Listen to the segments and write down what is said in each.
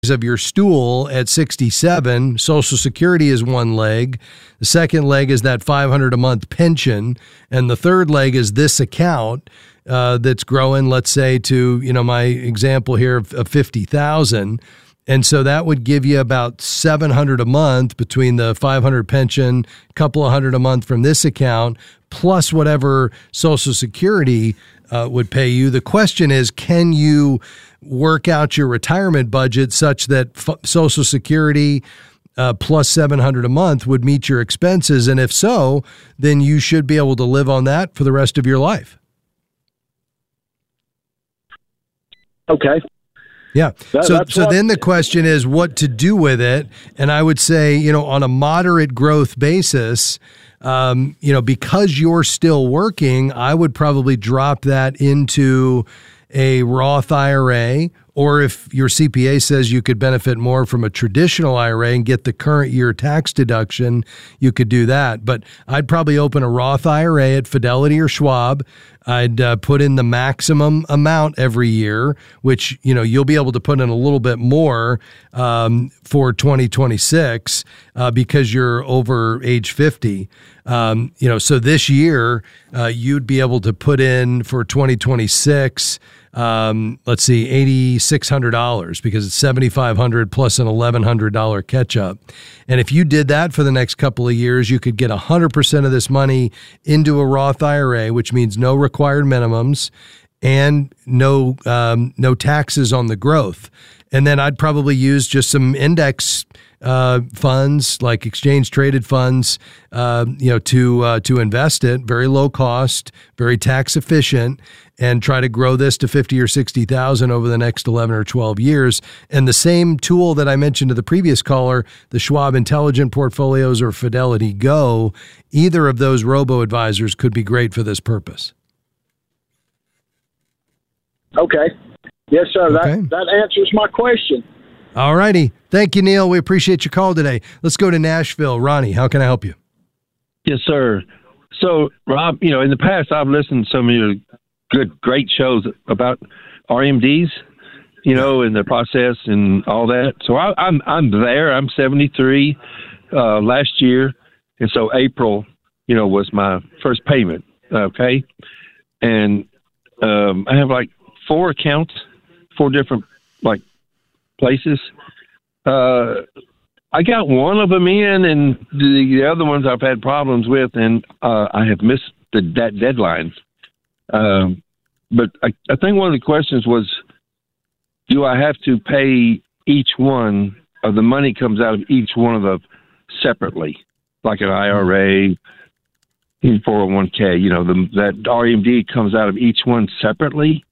of your stool at 67. Social Security is one leg. The second leg is that $500 a month pension. And the third leg is this account that's growing, let's say, to, my example here of 50,000. And so that would give you about $700 a month between the $500 pension, a couple of hundred a month from this account, plus whatever Social Security would pay you. The question is, can you work out your retirement budget such that Social Security plus $700 a month would meet your expenses? And if so, then you should be able to live on that for the rest of your life. Okay. Yeah. So then the question is what to do with it. And I would say, on a moderate growth basis, because you're still working, I would probably drop that into a Roth IRA, or if your CPA says you could benefit more from a traditional IRA and get the current year tax deduction, you could do that. But I'd probably open a Roth IRA at Fidelity or Schwab. I'd put in the maximum amount every year, which, you'll be able to put in a little bit more for 2026 because you're over age 50. So this year you'd be able to put in for 2026, let's see, $8,600 because it's $7,500 plus an $1,100 catch up. And if you did that for the next couple of years, you could get 100% of this money into a Roth IRA, which means no required minimums and no taxes on the growth. And then I'd probably use just some index funds like exchange traded funds, to invest it, very low cost, very tax efficient, and try to grow this to 50 or 60,000 over the next 11 or 12 years. And the same tool that I mentioned to the previous caller, the Schwab Intelligent Portfolios or Fidelity Go, either of those robo-advisors could be great for this purpose. Okay. Yes, sir. Okay. That answers my question. All righty. Thank you, Neil. We appreciate your call today. Let's go to Nashville. Ronnie, how can I help you? Yes, sir. So, Rob, in the past, I've listened to some of your great shows about RMDs, and the process and all that. So I'm there. I'm 73 last year. And so April, was my first payment. Okay. And I have like 4 accounts, 4 different places. I got one of them in, and the other ones I've had problems with, and I have missed that deadline. But I think one of the questions was, do I have to pay each one, or the money comes out of each one of them separately, like an IRA, 401k, that RMD comes out of each one separately?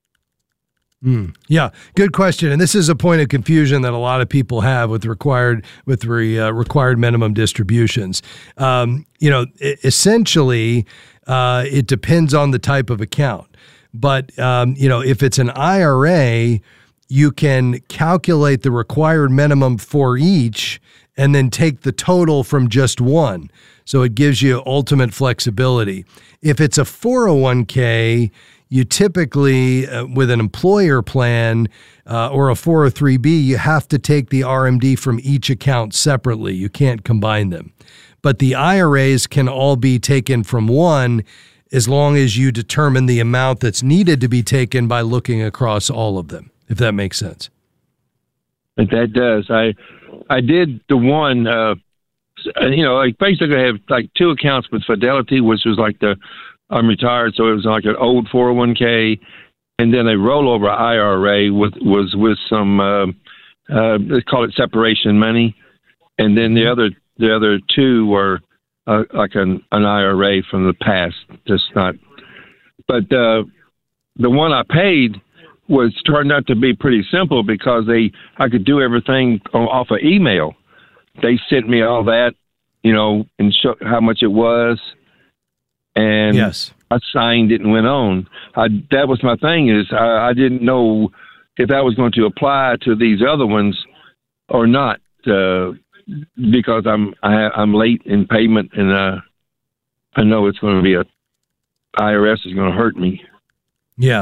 Yeah, good question. And this is a point of confusion that a lot of people have with required minimum distributions. Essentially, it depends on the type of account. But, if it's an IRA, you can calculate the required minimum for each and then take the total from just one. So it gives you ultimate flexibility. If it's a 401k, you typically, with an employer plan or a 403b, you have to take the RMD from each account separately. You can't combine them. But the IRAs can all be taken from one as long as you determine the amount that's needed to be taken by looking across all of them, if that makes sense. That does. I did the one, basically I have 2 accounts with Fidelity, which was I'm retired, so it was like an old 401k, and then a rollover IRA was with some they call it separation money, and then the other 2 were like an IRA from the past, just not. But the one I paid turned out to be pretty simple because I could do everything off of email. They sent me all that, and show how much it was. And yes, I signed it and went on. That was my thing is I didn't know if that was going to apply to these other ones or not because I'm late in payment and I know it's going to be IRS is going to hurt me. Yeah.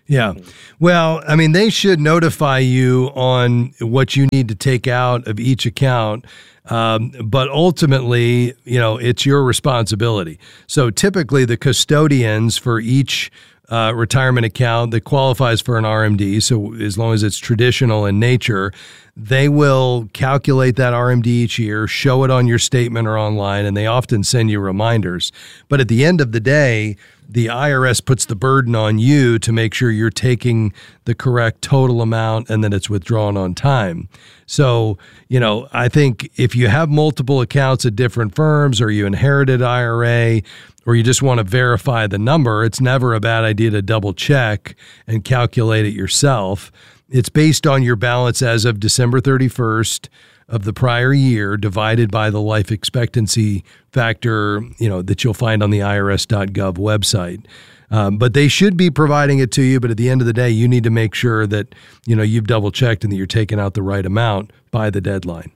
Yeah. Well, I mean, they should notify you on what you need to take out of each account. But ultimately, it's your responsibility. So typically the custodians for each retirement account that qualifies for an RMD, so as long as it's traditional in nature, they will calculate that RMD each year, show it on your statement or online, and they often send you reminders. But at the end of the day, the IRS puts the burden on you to make sure you're taking the correct total amount and that it's withdrawn on time. So, I think if you have multiple accounts at different firms, or you inherited IRA, or you just want to verify the number, it's never a bad idea to double check and calculate it yourself. It's based on your balance as of December 31st of the prior year, divided by the life expectancy factor, that you'll find on the irs.gov website. But they should be providing it to you. But at the end of the day, you need to make sure that, you've double checked and that you're taking out the right amount by the deadline.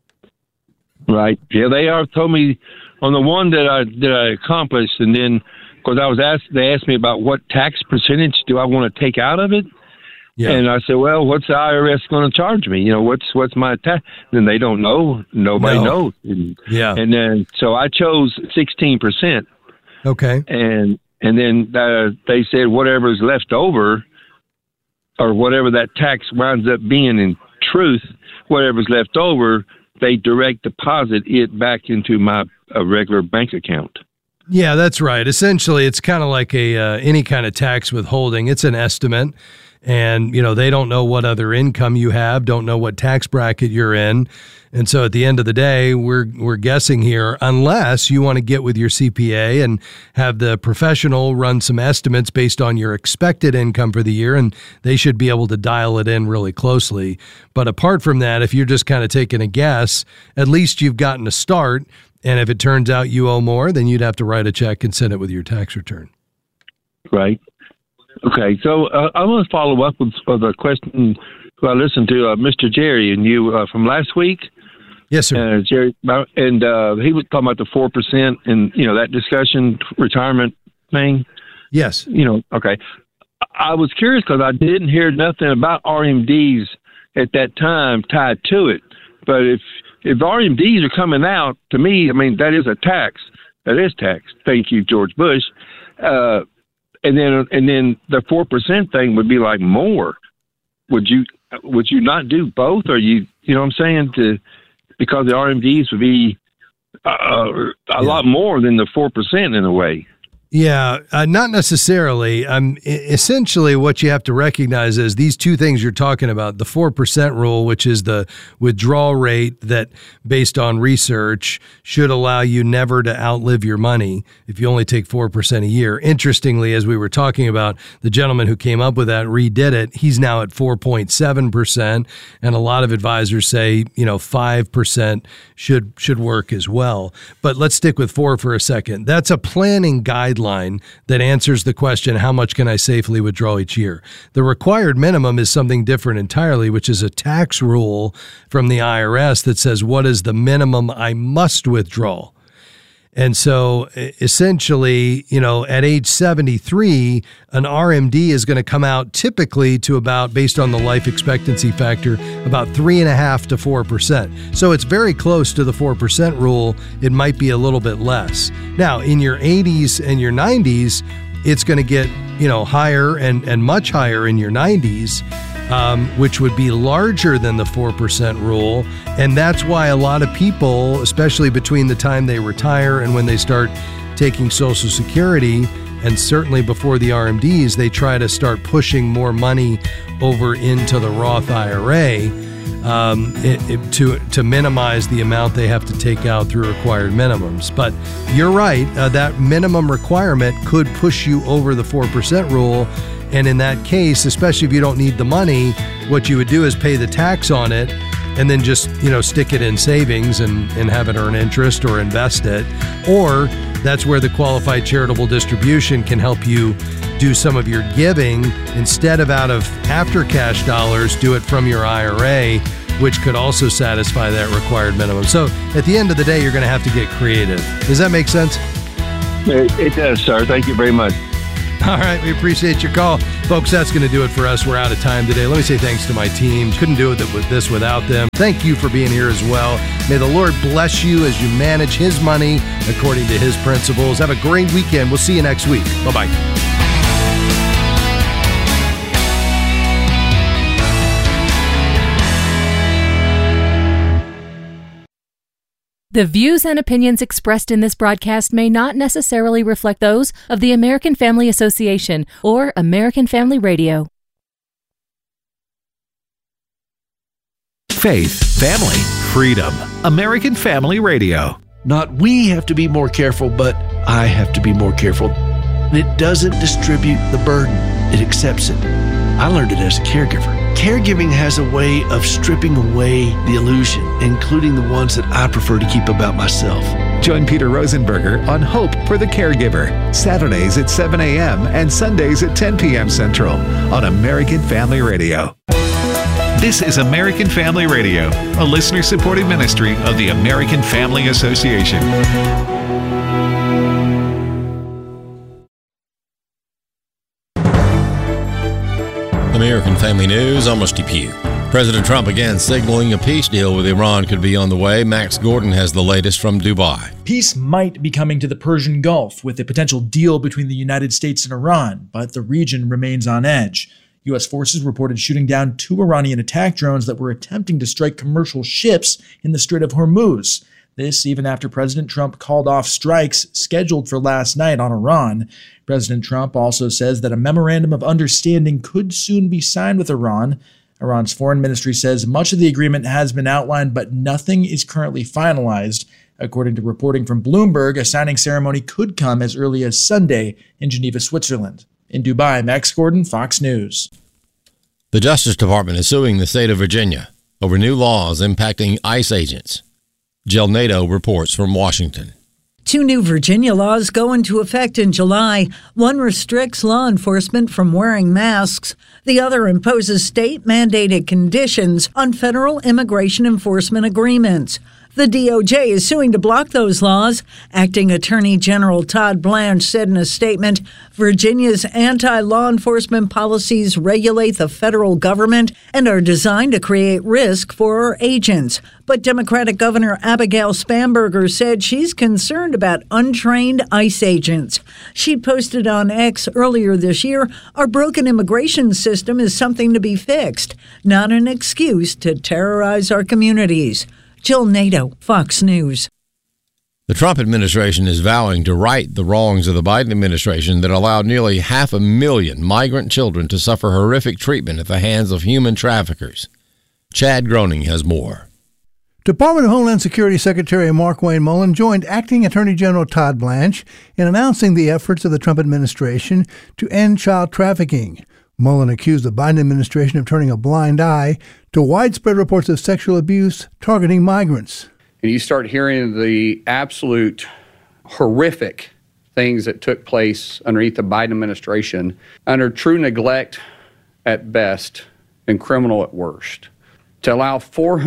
Right. Yeah, they are told me on the one that I accomplished, and then because they asked me about what tax percentage do I want to take out of it. Yeah. And I said, well, what's the IRS going to charge me? What's my tax? Then they don't know. Nobody knows. And then so I chose 16%. Okay. And then they said whatever's left over, or whatever that tax winds up being in truth, whatever's left over, they direct deposit it back into my regular bank account. Yeah, that's right. Essentially, it's kind of like any kind of tax withholding. It's an estimate. And, they don't know what other income you have, don't know what tax bracket you're in. And so at the end of the day, we're guessing here, unless you want to get with your CPA and have the professional run some estimates based on your expected income for the year, and they should be able to dial it in really closely. But apart from that, if you're just kind of taking a guess, at least you've gotten a start. And if it turns out you owe more, then you'd have to write a check and send it with your tax return. Right. Okay, so I want to follow up with a question. I listened to Mr. Jerry and you from last week. Yes, sir. Jerry, and he was talking about the 4% and that discussion retirement thing. Yes. Okay. I was curious because I didn't hear nothing about RMDs at that time tied to it. But if RMDs are coming out, to me, I mean, that is a tax. That is tax. Thank you, George Bush. And then the 4% thing would be like more. Would you not do both? Or you know what I'm saying? Because the RMDs would be a lot more than the 4% in a way. Yeah, not necessarily. Essentially, what you have to recognize is these two things you're talking about, the 4% rule, which is the withdrawal rate that, based on research, should allow you never to outlive your money if you only take 4% a year. Interestingly, as we were talking about, the gentleman who came up with that redid it. He's now at 4.7%, and a lot of advisors say, 5% should work as well. But let's stick with 4 for a second. That's a planning guideline that answers the question, how much can I safely withdraw each year? The required minimum is something different entirely, which is a tax rule from the IRS that says what is the minimum I must withdraw. And so essentially, at age 73, an RMD is going to come out typically to about, based on the life expectancy factor, about 3.5% to 4%. So it's very close to the 4% rule. It might be a little bit less. Now, in your 80s and your 90s, it's going to get, higher and much higher in your 90s. Which would be larger than the 4% rule. And that's why a lot of people, especially between the time they retire and when they start taking Social Security, and certainly before the RMDs, they try to start pushing more money over into the Roth IRA to minimize the amount they have to take out through required minimums. But you're right, that minimum requirement could push you over the 4% rule. And in that case, especially if you don't need the money, what you would do is pay the tax on it and then just, stick it in savings and have it earn interest or invest it. Or that's where the qualified charitable distribution can help you do some of your giving. Instead of out of after cash dollars, do it from your IRA, which could also satisfy that required minimum. So at the end of the day, you're going to have to get creative. Does that make sense? It does, sir. Thank you very much. All right, we appreciate your call. Folks, that's going to do it for us. We're out of time today. Let me say thanks to my team. Couldn't do this without them. Thank you for being here as well. May the Lord bless you as you manage His money according to His principles. Have a great weekend. We'll see you next week. Bye-bye. The views and opinions expressed in this broadcast may not necessarily reflect those of the American Family Association or American Family Radio. Faith, family, freedom. American Family Radio. Not we have to be more careful, but I have to be more careful. It doesn't distribute the burden. It accepts it. I learned it as a caregiver. Caregiving has a way of stripping away the illusion, including the ones that I prefer to keep about myself. Join Peter Rosenberger on Hope for the Caregiver, Saturdays at 7 a.m. and Sundays at 10 p.m. Central on American Family Radio. This is American Family Radio, a listener-supported ministry of the American Family Association. American Family News, I'm Rusty Pugh. President Trump again signaling a peace deal with Iran could be on the way. Max Gordon has the latest from Dubai. Peace might be coming to the Persian Gulf with a potential deal between the United States and Iran, but the region remains on edge. U.S. forces reported shooting down 2 Iranian attack drones that were attempting to strike commercial ships in the Strait of Hormuz. This even after President Trump called off strikes scheduled for last night on Iran. President Trump also says that a memorandum of understanding could soon be signed with Iran. Iran's foreign ministry says much of the agreement has been outlined, but nothing is currently finalized. According to reporting from Bloomberg, a signing ceremony could come as early as Sunday in Geneva, Switzerland. In Dubai, Max Gordon, Fox News. The Justice Department is suing the state of Virginia over new laws impacting ICE agents. Jill Nato reports from Washington. 2 new Virginia laws go into effect in July. One restricts law enforcement from wearing masks. The other imposes state-mandated conditions on federal immigration enforcement agreements. The DOJ is suing to block those laws. Acting Attorney General Todd Blanche said in a statement, Virginia's anti-law enforcement policies regulate the federal government and are designed to create risk for our agents. But Democratic Governor Abigail Spanberger said she's concerned about untrained ICE agents. She posted on X earlier this year, our broken immigration system is something to be fixed, not an excuse to terrorize our communities. Jill Nato, Fox News. The Trump administration is vowing to right the wrongs of the Biden administration that allowed nearly 500,000 migrant children to suffer horrific treatment at the hands of human traffickers. Chad Groening has more. Department of Homeland Security Secretary Markwayne Mullin joined Acting Attorney General Todd Blanche in announcing the efforts of the Trump administration to end child trafficking. Mullin accused the Biden administration of turning a blind eye to widespread reports of sexual abuse targeting migrants. And you start hearing the absolute horrific things that took place underneath the Biden administration, under true neglect at best and criminal at worst, to allow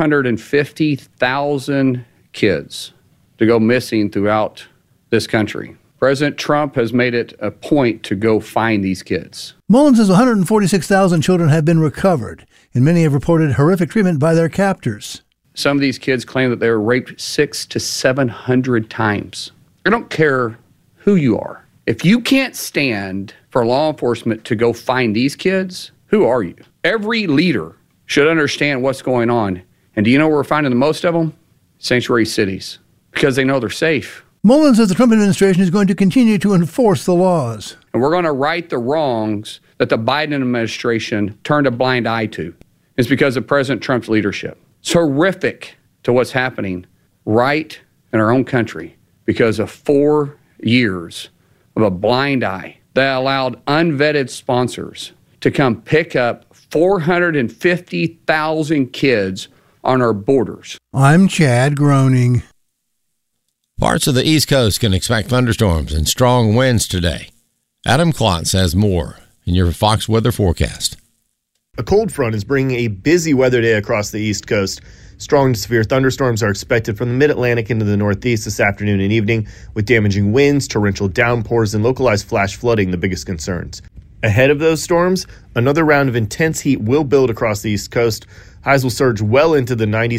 450,000 kids to go missing throughout this country. President Trump has made it a point to go find these kids. Mullin says 146,000 children have been recovered, and many have reported horrific treatment by their captors. Some of these kids claim that they were raped 600 to 700 times. I don't care who you are. If you can't stand for law enforcement to go find these kids, who are you? Every leader should understand what's going on. And do you know where we're finding the most of them? Sanctuary cities, because they know they're safe. Mullin says the Trump administration is going to continue to enforce the laws. And we're going to right the wrongs that the Biden administration turned a blind eye to. It's because of President Trump's leadership. It's horrific to what's happening right in our own country because of 4 years of a blind eye that allowed unvetted sponsors to come pick up 450,000 kids on our borders. I'm Chad Groening. Parts of the East Coast can expect thunderstorms and strong winds today. Adam Klotz has more in your Fox weather forecast. A cold front is bringing a busy weather day across the East Coast. Strong to severe thunderstorms are expected from the mid-Atlantic into the Northeast this afternoon and evening, with damaging winds, torrential downpours, and localized flash flooding the biggest concerns. Ahead of those storms, another round of intense heat will build across the East Coast. Highs will surge well into the 90s